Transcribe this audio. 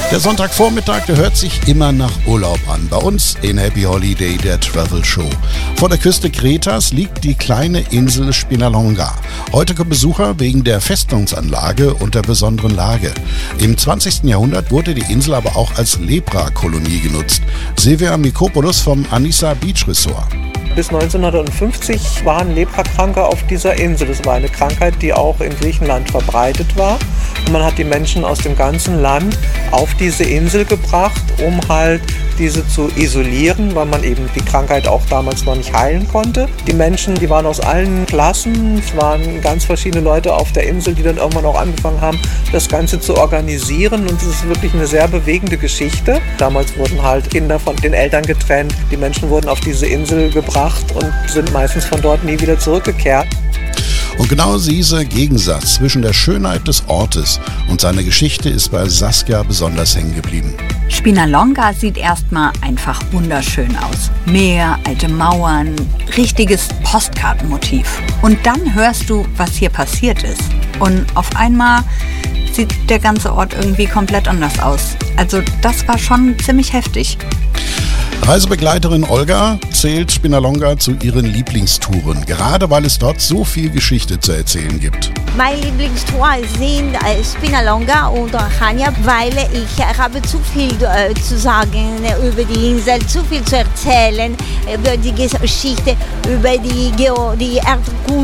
Der Sonntagvormittag, der hört sich immer nach Urlaub an. Bei uns in Happy Holiday, der Travel Show. Vor der Küste Kretas liegt die kleine Insel Spinalonga. Heute kommen Besucher wegen der Festungsanlage und der besonderen Lage. Im 20. Jahrhundert wurde die Insel aber auch als Leprakolonie genutzt. Silvia Mikopoulos vom Anissa Beach Resort. Bis 1950 waren Leprakranke auf dieser Insel. Das war eine Krankheit, die auch in Griechenland verbreitet war. Und man hat die Menschen aus dem ganzen Land auf diese Insel gebracht, um halt diese zu isolieren, weil man eben die Krankheit auch damals noch nicht heilen konnte. Die Menschen, die waren aus allen Klassen, es waren ganz verschiedene Leute auf der Insel, die dann irgendwann auch angefangen haben, das Ganze zu organisieren. Und es ist wirklich eine sehr bewegende Geschichte. Damals wurden halt Kinder von den Eltern getrennt. Die Menschen wurden auf diese Insel gebracht und sind meistens von dort nie wieder zurückgekehrt. Und genau dieser Gegensatz zwischen der Schönheit des Ortes und seiner Geschichte ist bei Saskia besonders hängen geblieben. Spinalonga sieht erstmal einfach wunderschön aus. Meer, alte Mauern, richtiges Postkartenmotiv. Und dann hörst du, was hier passiert ist. Und auf einmal sieht der ganze Ort irgendwie komplett anders aus. Also das war schon ziemlich heftig. Reisebegleiterin Olga zählt Spinalonga zu ihren Lieblingstouren, gerade weil es dort so viel Geschichte zu erzählen gibt. Meine Lieblingstouren sind Spinalonga und Chania, weil ich habe zu viel zu sagen über die Insel, zu viel zu erzählen über die Geschichte, über die Erdkunde.